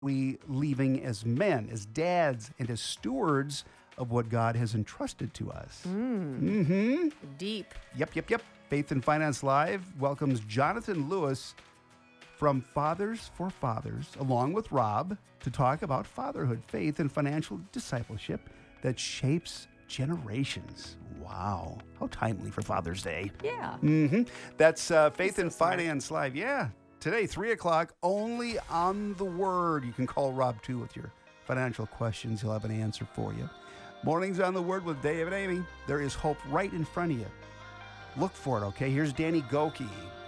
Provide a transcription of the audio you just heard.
we leaving as men, as dads, and as stewards of what God has entrusted to us. Deep. Yep. Faith and Finance Live welcomes Jonathan Lewis from Fathers for Fathers, along with Rob, to talk about fatherhood, faith, and financial discipleship that shapes generations. Wow. How timely for Father's Day. Yeah. That's Faith and Finance Live. Yeah. Today, 3 o'clock, only on The Word. You can call Rob, too, with your financial questions. He'll have an answer for you. Mornings on The Word with Dave and Amy. There is hope right in front of you. Look for it, okay? Here's Danny Gokey.